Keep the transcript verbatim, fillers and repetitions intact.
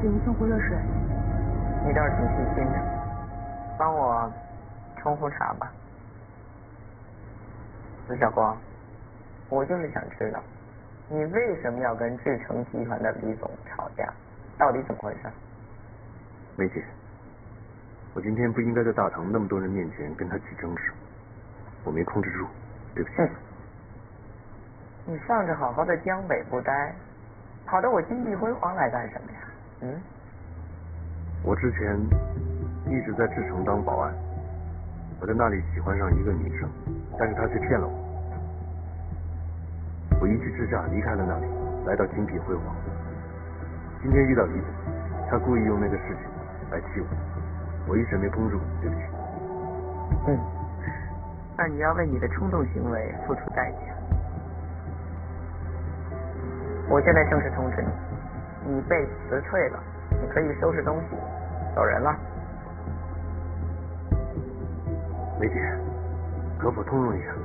给您送壶热水。 你倒是挺细心的，帮我冲壶茶吧。陆小光，我就是想知道，你为什么要跟志成集团的李总吵架？到底怎么回事？ 梅姐，我今天不应该在大堂那么多人面前跟他起争执，我没控制住，对不起。 嗯，你放着好好的江北不待，跑到我金碧辉煌来干什么呀？嗯， 我之前一直在志成当保安，我在那里喜欢上一个女生，但是她却骗了我。我一气之下离开了那里，来到金碧辉煌。今天遇到李总，他故意用那个事情来气我，我一时没绷住，对不起。 嗯，那你要为你的冲动行为付出代价。我现在正式通知你，你被辞退了，你可以收拾东西走人了。 梅姐，可否通融一下？